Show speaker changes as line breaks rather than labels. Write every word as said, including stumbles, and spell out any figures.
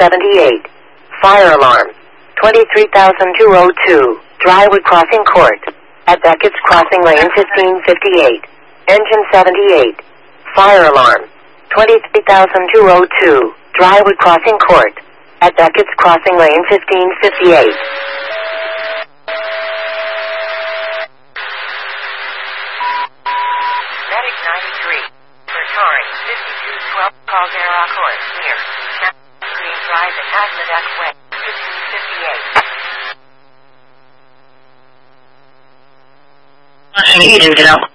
seventy-eight. Fire alarm. twenty-three thousand two hundred two. Drywood Crossing Court. At Beckett's Crossing Lane fifteen fifty-eight. Engine seventy-eight. Fire alarm. twenty-three thousand two hundred two. Drywood Crossing Court. At Beckett's Crossing Lane fifteen fifty-eight. Medic ninety-three. Bertari, fifty-two twelve, Caldera Court, near Green Drive and Agnedeck Way, fifteen fifty-eight.
I need to know.